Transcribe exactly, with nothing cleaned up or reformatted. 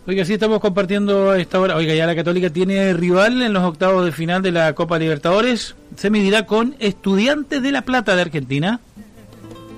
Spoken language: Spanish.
Oiga, sí, estamos compartiendo a esta hora. Oiga, ya la Católica tiene rival en los octavos de final de la Copa Libertadores. Se medirá con Estudiantes de La Plata de Argentina.